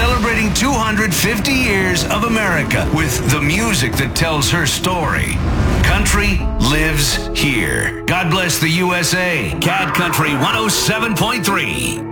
celebrating 250 years of America with the music that tells her story. Country lives here. God bless the USA. Cat Country 107.3.